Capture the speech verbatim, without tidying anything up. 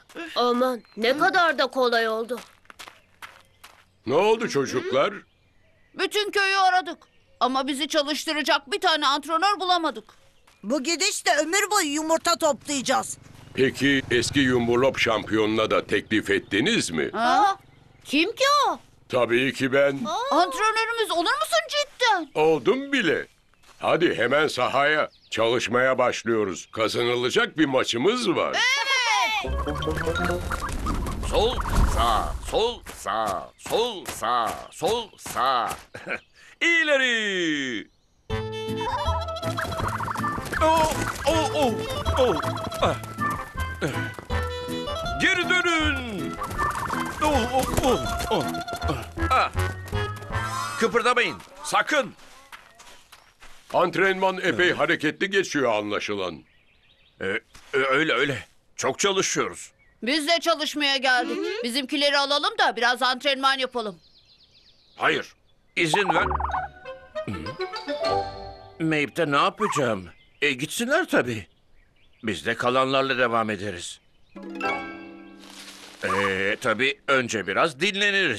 Aman ne kadar da kolay oldu. Ne oldu çocuklar? Bütün köyü aradık. Ama bizi çalıştıracak bir tane antrenör bulamadık. Bu gidişle ömür boyu yumurta toplayacağız. Peki eski yumurlop şampiyonuna da teklif ettiniz mi? Ha? Kim ki o? Tabii ki ben. Antrenörümüz olur musun cidden? Oldum bile. Hadi hemen sahaya. Çalışmaya başlıyoruz. Kazanılacak bir maçımız var. Sol, sağ, sol, sağ, sol, sağ, sol, sağ. İleri. Oh, oh, oh, oh. Ah. Geri dönün. Oh, oh, oh, oh. Ah. Kıpırdamayın, sakın. Antrenman epey hareketli geçiyor anlaşılan. Ee, öyle öyle. Çok çalışıyoruz. Biz de çalışmaya geldik. Bizimkileri alalım da biraz antrenman yapalım. Hayır, izin ver. Meyip'te ne yapacağım? E gitsinler tabii. Biz de kalanlarla devam ederiz. Ee, tabii önce biraz dinleniriz.